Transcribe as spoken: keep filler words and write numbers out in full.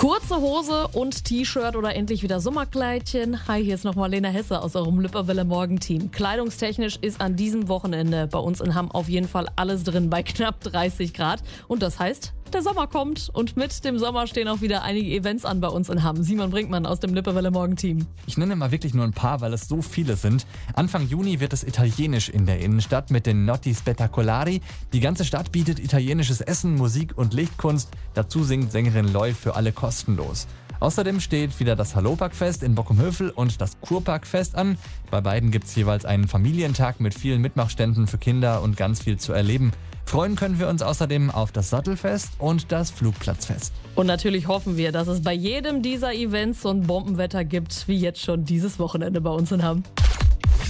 Kurze Hose und T-Shirt oder endlich wieder Sommerkleidchen. Hi, hier ist nochmal Lena Hesse aus eurem Lipperwelle Morgenteam. Kleidungstechnisch ist an diesem Wochenende bei uns in Hamm auf jeden Fall alles drin bei knapp dreißig Grad. Und das heißt, der Sommer kommt und mit dem Sommer stehen auch wieder einige Events an bei uns in Hamm. Simon Brinkmann aus dem Lipperwelle Morgenteam. Ich nenne mal wirklich nur ein paar, weil es so viele sind. Anfang Juni wird es italienisch in der Innenstadt mit den Notti Spettacolari. Die ganze Stadt bietet italienisches Essen, Musik und Lichtkunst. Dazu singt Sängerin Loi für alle kostenlos. Außerdem steht wieder das Halopackfest in Bockumhövel und das Kurparkfest an. Bei beiden gibt es jeweils einen Familientag mit vielen Mitmachständen für Kinder und ganz viel zu erleben. Freuen können wir uns außerdem auf das Sattelfest und das Flugplatzfest. Und natürlich hoffen wir, dass es bei jedem dieser Events so ein Bombenwetter gibt, wie jetzt schon dieses Wochenende bei uns in Hamm.